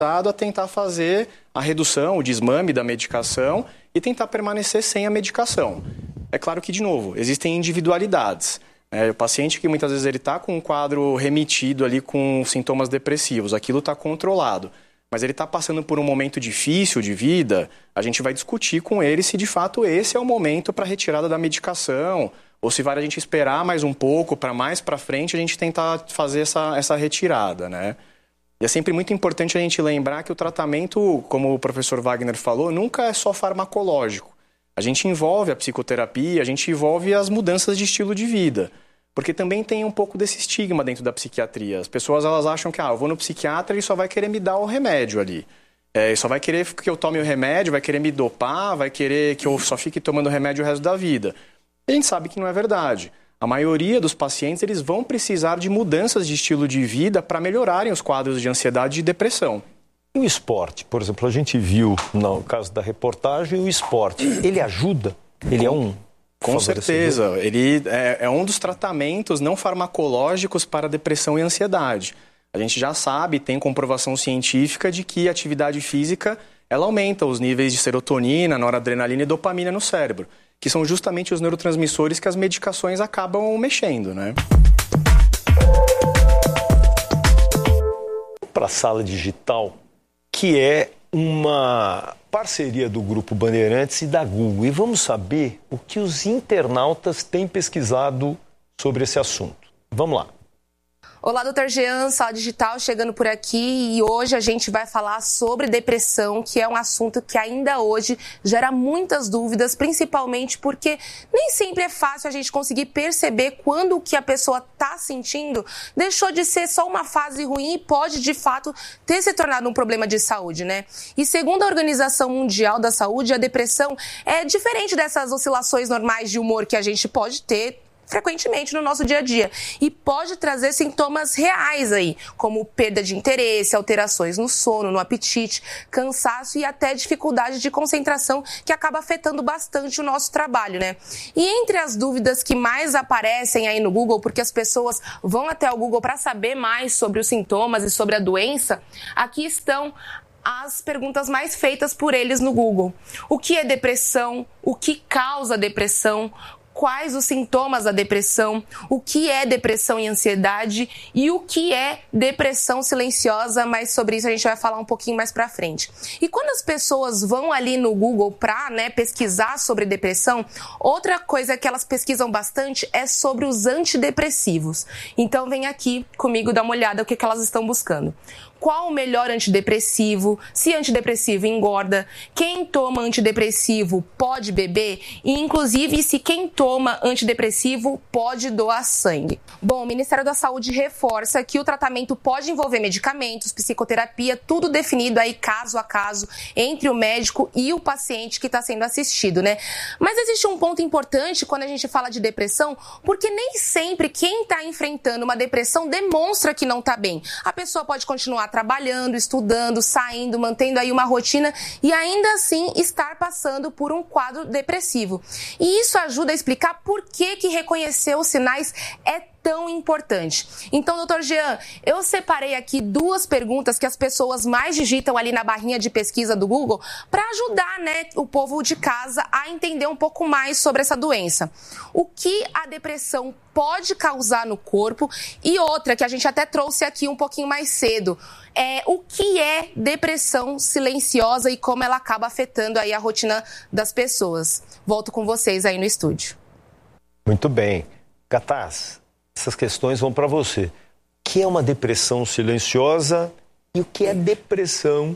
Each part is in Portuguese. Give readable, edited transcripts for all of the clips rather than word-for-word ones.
a tentar fazer a redução, o desmame da medicação e tentar permanecer sem a medicação. É claro que, de novo, existem individualidades. O paciente que muitas vezes ele está com um quadro remitido ali com sintomas depressivos, aquilo está controlado, mas ele está passando por um momento difícil de vida, a gente vai discutir com ele se de fato esse é o momento para a retirada da medicação, ou se vale a gente esperar mais um pouco para mais para frente a gente tentar fazer essa retirada, né? E é sempre muito importante a gente lembrar que o tratamento, como o professor Wagner falou, nunca é só farmacológico. A gente envolve a psicoterapia, a gente envolve as mudanças de estilo de vida. Porque também tem um pouco desse estigma dentro da psiquiatria. As pessoas elas acham que eu vou no psiquiatra e ele só vai querer me dar o remédio ali. Ele só vai querer que eu tome o remédio, vai querer me dopar, vai querer que eu só fique tomando remédio o resto da vida. E a gente sabe que não é verdade. A maioria dos pacientes eles vão precisar de mudanças de estilo de vida para melhorarem os quadros de ansiedade e depressão. E o esporte? Por exemplo, a gente viu no caso da reportagem o esporte. Ele ajuda? Ele é um... Com certeza. Ele é um dos tratamentos não farmacológicos para depressão e ansiedade. A gente já sabe, tem comprovação científica de que a atividade física ela aumenta os níveis de serotonina, noradrenalina e dopamina no cérebro, que são justamente os neurotransmissores que as medicações acabam mexendo, né? Para a Sala Digital, que é uma parceria do Grupo Bandeirantes e da Google. E vamos saber o que os internautas têm pesquisado sobre esse assunto. Vamos lá. Olá, Dr. Jean, Sala Digital chegando por aqui e hoje a gente vai falar sobre depressão, que é um assunto que ainda hoje gera muitas dúvidas, principalmente porque nem sempre é fácil a gente conseguir perceber quando o que a pessoa está sentindo deixou de ser só uma fase ruim e pode, de fato, ter se tornado um problema de saúde, né? E segundo a Organização Mundial da Saúde, a depressão é diferente dessas oscilações normais de humor que a gente pode ter frequentemente no nosso dia a dia e pode trazer sintomas reais aí, como perda de interesse, alterações no sono, no apetite, cansaço e até dificuldade de concentração que acaba afetando bastante o nosso trabalho, né? E entre as dúvidas que mais aparecem aí no Google, porque as pessoas vão até o Google para saber mais sobre os sintomas e sobre a doença, aqui estão as perguntas mais feitas por eles no Google. O que é depressão? O que causa depressão? Quais os sintomas da depressão, o que é depressão e ansiedade e o que é depressão silenciosa, mas sobre isso a gente vai falar um pouquinho mais pra frente. E quando as pessoas vão ali no Google pra, pesquisar sobre depressão, outra coisa que elas pesquisam bastante é sobre os antidepressivos. Então vem aqui comigo dar uma olhada no que elas estão buscando. Qual o melhor antidepressivo? Se antidepressivo engorda? Quem toma antidepressivo pode beber? E, inclusive, se quem toma antidepressivo pode doar sangue? Bom, o Ministério da Saúde reforça que o tratamento pode envolver medicamentos, psicoterapia, tudo definido aí caso a caso entre o médico e o paciente que está sendo assistido, né? Mas existe um ponto importante quando a gente fala de depressão, porque nem sempre quem está enfrentando uma depressão demonstra que não está bem. A pessoa pode continuar trabalhando, estudando, saindo, mantendo aí uma rotina e ainda assim estar passando por um quadro depressivo. E isso ajuda a explicar por que reconhecer os sinais é tão importante. Então, Dr. Jean, eu separei aqui duas perguntas que as pessoas mais digitam ali na barrinha de pesquisa do Google para ajudar, o povo de casa a entender um pouco mais sobre essa doença. O que a depressão pode causar no corpo e outra que a gente até trouxe aqui um pouquinho mais cedo, o que é depressão silenciosa e como ela acaba afetando aí a rotina das pessoas. Volto com vocês aí no estúdio. Muito bem. Catás, essas questões vão para você. O que é uma depressão silenciosa e o que a depressão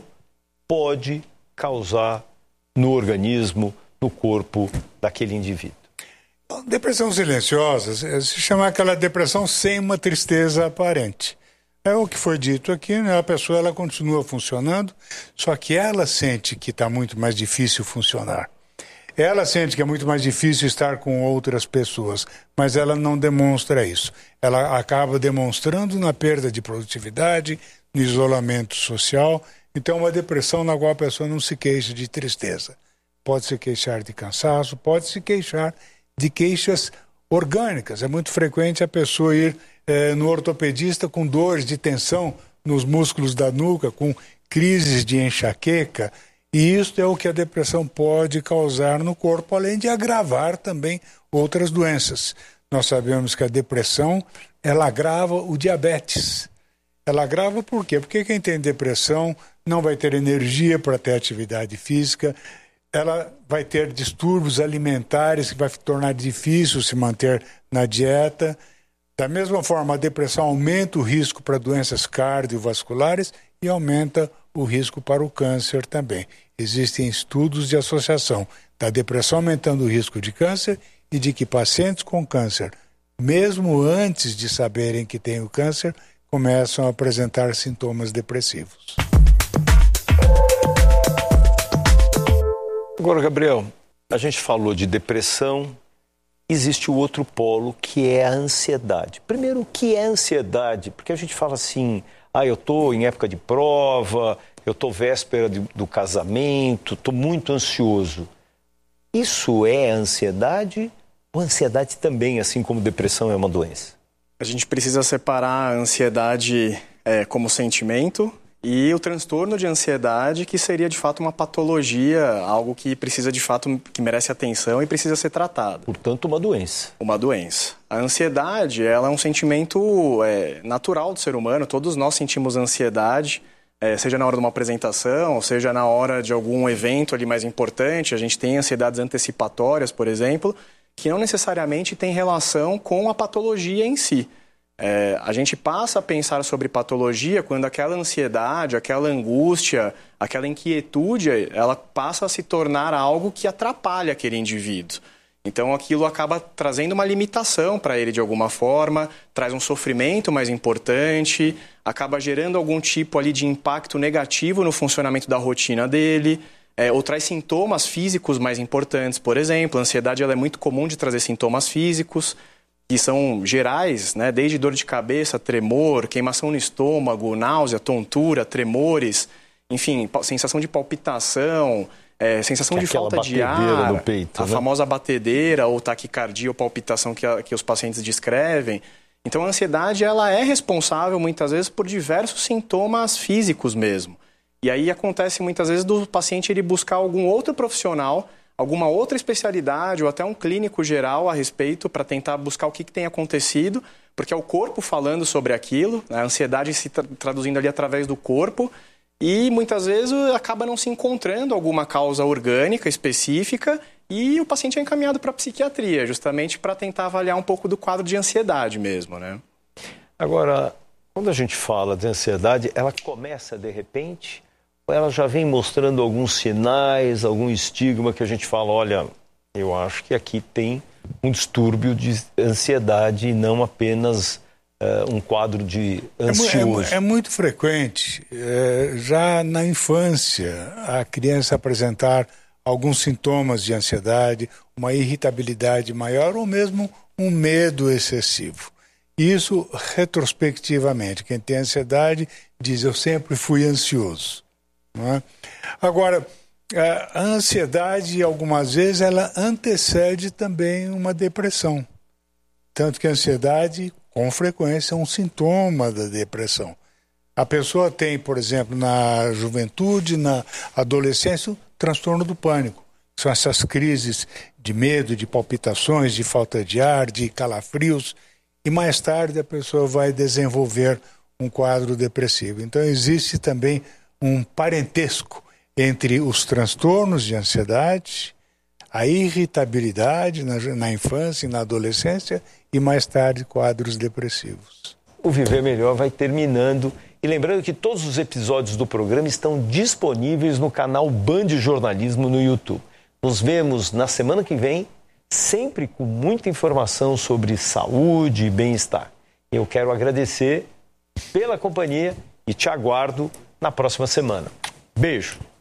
pode causar no organismo, no corpo daquele indivíduo? Depressão silenciosa se chama aquela depressão sem uma tristeza aparente. É o que foi dito aqui, né? A pessoa ela continua funcionando, só que ela sente que está muito mais difícil funcionar. Ela sente que é muito mais difícil estar com outras pessoas, mas ela não demonstra isso. Ela acaba demonstrando na perda de produtividade, no isolamento social. Então, é uma depressão na qual a pessoa não se queixa de tristeza. Pode se queixar de cansaço, pode se queixar de queixas orgânicas. É muito frequente a pessoa ir no ortopedista com dores de tensão nos músculos da nuca, com crises de enxaqueca, e isso é o que a depressão pode causar no corpo, além de agravar também outras doenças. Nós sabemos que a depressão, ela agrava o diabetes. Ela agrava por quê? Porque quem tem depressão não vai ter energia para ter atividade física, ela vai ter distúrbios alimentares que vai tornar difícil se manter na dieta. Da mesma forma, a depressão aumenta o risco para doenças cardiovasculares e aumenta o risco para o câncer também. Existem estudos de associação da depressão aumentando o risco de câncer e de que pacientes com câncer, mesmo antes de saberem que têm o câncer, começam a apresentar sintomas depressivos. Agora, Gabriel, a gente falou de depressão, existe o outro polo que é a ansiedade. Primeiro, o que é ansiedade? Porque a gente fala assim, eu estou em época de prova, eu estou véspera do casamento, estou muito ansioso. Isso é ansiedade ou ansiedade também, assim como depressão, é uma doença? A gente precisa separar a ansiedade como sentimento e o transtorno de ansiedade, que seria de fato uma patologia, algo que precisa de fato, que merece atenção e precisa ser tratado. Portanto, uma doença. Uma doença. A ansiedade, ela é um sentimento natural do ser humano, todos nós sentimos ansiedade, seja na hora de uma apresentação, seja na hora de algum evento ali mais importante. A gente tem ansiedades antecipatórias, por exemplo, que não necessariamente tem relação com a patologia em si. A gente passa a pensar sobre patologia quando aquela ansiedade, aquela angústia, aquela inquietude, ela passa a se tornar algo que atrapalha aquele indivíduo. Então aquilo acaba trazendo uma limitação para ele de alguma forma, traz um sofrimento mais importante, acaba gerando algum tipo ali de impacto negativo no funcionamento da rotina dele, ou traz sintomas físicos mais importantes. Por exemplo, a ansiedade ela é muito comum de trazer sintomas físicos, que são gerais, né? Desde dor de cabeça, tremor, queimação no estômago, náusea, tontura, tremores, enfim, sensação de palpitação, sensação de falta de ar, no peito, a famosa batedeira ou taquicardia ou palpitação que os pacientes descrevem. Então a ansiedade ela é responsável muitas vezes por diversos sintomas físicos mesmo. E aí acontece muitas vezes do paciente ele buscar algum outro profissional, alguma outra especialidade ou até um clínico geral a respeito para tentar buscar o que tem acontecido, porque é o corpo falando sobre aquilo, a ansiedade se traduzindo ali através do corpo, e muitas vezes acaba não se encontrando alguma causa orgânica específica e o paciente é encaminhado para a psiquiatria, justamente para tentar avaliar um pouco do quadro de ansiedade mesmo, né? Agora, quando a gente fala de ansiedade, ela começa de repente? Ou ela já vem mostrando alguns sinais, algum estigma que a gente fala, olha, eu acho que aqui tem um distúrbio de ansiedade e não apenas um quadro de ansioso? É muito frequente, já na infância, a criança apresentar alguns sintomas de ansiedade, uma irritabilidade maior ou mesmo um medo excessivo. Isso retrospectivamente. Quem tem ansiedade diz, eu sempre fui ansioso. Não é? Agora, a ansiedade, algumas vezes, ela antecede também uma depressão. Tanto que a ansiedade, com frequência, é um sintoma da depressão. A pessoa tem, por exemplo, na juventude, na adolescência, o transtorno do pânico. São essas crises de medo, de palpitações, de falta de ar, de calafrios. E mais tarde a pessoa vai desenvolver um quadro depressivo. Então existe também um parentesco entre os transtornos de ansiedade, a irritabilidade na infância e na adolescência e mais tarde quadros depressivos. O Viver Melhor vai terminando. E lembrando que todos os episódios do programa estão disponíveis no canal Band Jornalismo no YouTube. Nos vemos na semana que vem, sempre com muita informação sobre saúde e bem-estar. Eu quero agradecer pela companhia e te aguardo na próxima semana. Beijo!